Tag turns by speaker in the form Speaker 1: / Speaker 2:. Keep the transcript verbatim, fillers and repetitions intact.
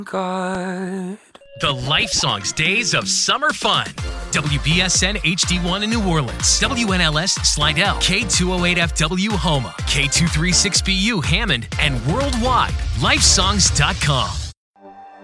Speaker 1: God.
Speaker 2: The Life Songs Days of Summer Fun. W B S N H D one in New Orleans. W N L S Slidell. K two oh eight F W Homa. K two thirty-six B U Hammond. And worldwide, lifesongs dot com.